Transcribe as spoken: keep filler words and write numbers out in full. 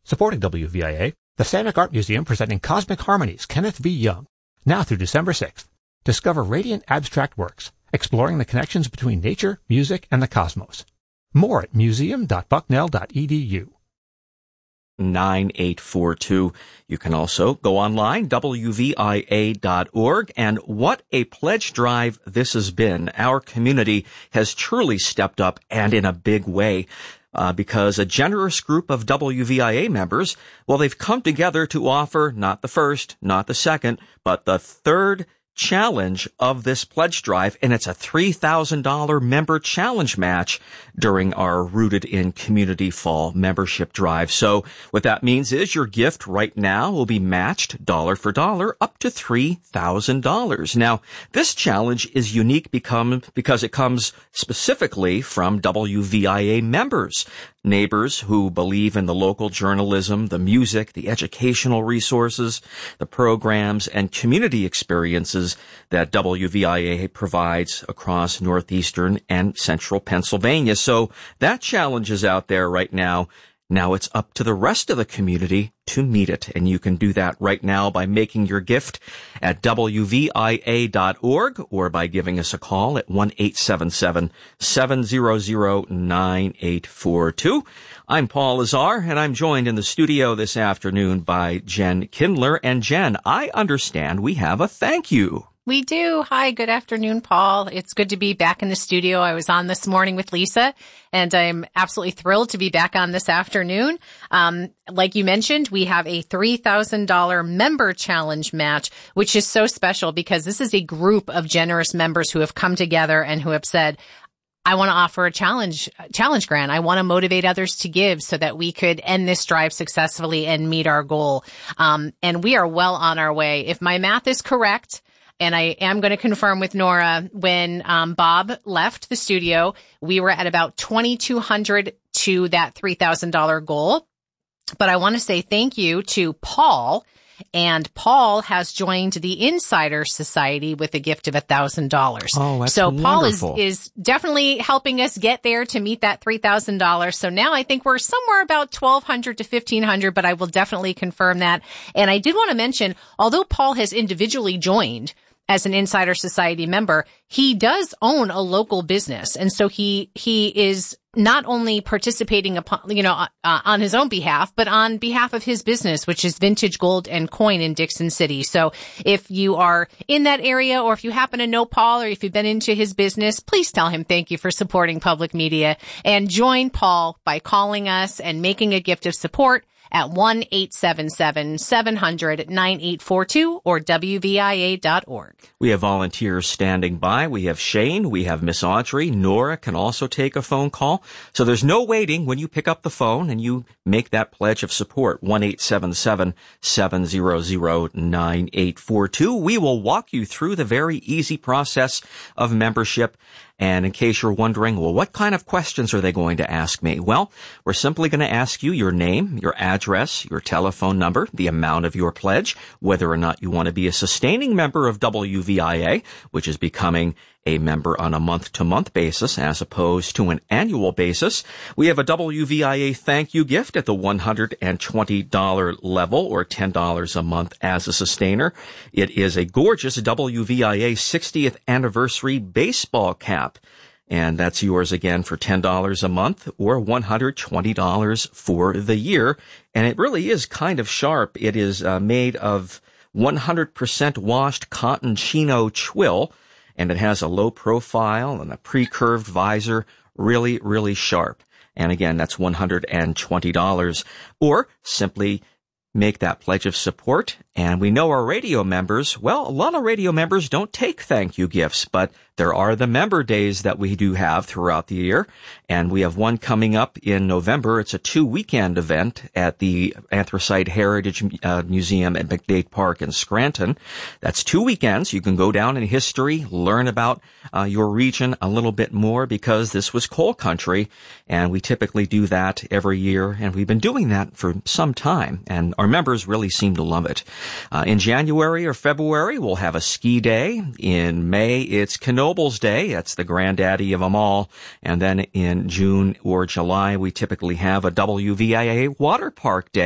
Supporting W V I A, the Samick Art Museum presenting Cosmic Harmonies, Kenneth V. Young, now through December sixth. Discover radiant abstract works, exploring the connections between nature, music, and the cosmos. More at museum dot bucknell dot e d u. nine eight four two. You can also go online, W V I A dot org. And what a pledge drive this has been. Our community has truly stepped up, and in a big way. Uh, because a generous group of W V I A members, well, they've come together to offer not the first, not the second, but the third challenge of this pledge drive, and it's a three thousand dollars member challenge match during our Rooted in Community Fall membership drive. So what that means is your gift right now will be matched dollar for dollar up to three thousand dollars. Now, this challenge is unique become, because it comes specifically from W V I A members. Neighbors who believe in the local journalism, the music, the educational resources, the programs, and community experiences that W V I A provides across northeastern and central Pennsylvania. So that challenge is out there right now. Now it's up to the rest of the community to meet it, and you can do that right now by making your gift at W V I A dot org or by giving us a call at one eight seven seven, seven zero zero, nine eight four two. I'm Paul Lazar, and I'm joined in the studio this afternoon by Jen Kindler. And Jen, I understand we have a thank you. We do. Hi, good afternoon, Paul. It's good to be back in the studio. I was on this morning with Lisa, and I'm absolutely thrilled to be back on this afternoon. Um, like you mentioned, we have a three thousand dollars member challenge match, which is so special because this is a group of generous members who have come together and who have said, I want to offer a challenge, challenge grant. I want to motivate others to give so that we could end this drive successfully and meet our goal. Um, and we are well on our way. If my math is correct, and I am going to confirm with Nora, when um, Bob left the studio, we were at about twenty-two hundred to that three thousand dollars goal. But I want to say thank you to Paul. And Paul has joined the Insider Society with a gift of one thousand dollars. Oh, that's so Paul wonderful. is, is definitely helping us get there to meet that three thousand dollars. So now I think we're somewhere about twelve hundred to fifteen hundred, but I will definitely confirm that. And I did want to mention, although Paul has individually joined as an Insider Society member, he does own a local business. And so he, he is not only participating upon, you know, uh, on his own behalf, but on behalf of his business, which is Vintage Gold and Coin in Dixon City. So if you are in that area, or if you happen to know Paul, or if you've been into his business, please tell him thank you for supporting public media, and join Paul by calling us and making a gift of support at one eight seven seven, seven hundred, nine eight four two or W V I A dot org. We have volunteers standing by. We have Shane. We have Miss Audrey. Nora can also take a phone call. So there's no waiting when you pick up the phone and you make that pledge of support. one eight seven seven, seven zero zero, nine eight four two. We will walk you through the very easy process of membership. And in case you're wondering, well, what kind of questions are they going to ask me? Well, we're simply going to ask you your name, your address, your telephone number, the amount of your pledge, whether or not you want to be a sustaining member of W V I A, which is becoming a member on a month-to-month basis as opposed to an annual basis. We have a W V I A thank you gift at the one hundred twenty dollars level, or ten dollars a month as a sustainer. It is a gorgeous W V I A sixtieth anniversary baseball cap. And that's yours again for ten dollars a month or one hundred twenty dollars for the year. And it really is kind of sharp. It is uh, made of one hundred percent washed cotton chino twill, and it has a low profile and a pre-curved visor, really, really sharp. And again, that's one hundred twenty dollars. Or simply make that pledge of support. And we know our radio members, well, a lot of radio members don't take thank you gifts, but there are the member days that we do have throughout the year. And we have one coming up in November. It's a two-weekend event at the Anthracite Heritage uh, Museum at McDade Park in Scranton. That's two weekends. You can go down in history, learn about uh, your region a little bit more, because this was coal country. And we typically do that every year. And we've been doing that for some time. And our members really seem to love it. Uh, in January or February, we'll have a ski day. In May, it's Knoebels Day. That's the granddaddy of them all. And then in June or July, we typically have a W V I A water park day.